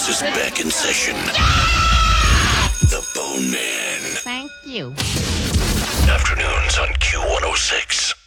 Podcast is back in session. The Bone Man. Thank you. Afternoons on Q106.